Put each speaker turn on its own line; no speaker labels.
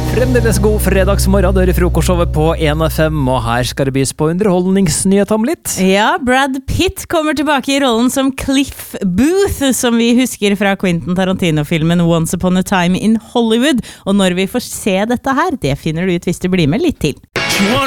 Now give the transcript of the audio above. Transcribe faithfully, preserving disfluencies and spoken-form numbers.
Fremdeles god fredagsmorgen, dør i frokostshowet på en F M, og her skal det bys på underholdningsnyhet om litt.
Ja, Brad Pitt kommer tilbake i rollen som Cliff Booth, som vi husker fra Quentin Tarantino-filmen Once Upon a Time in Hollywood. Og når vi får se dette her, det finner du ut hvis du blir med litt til.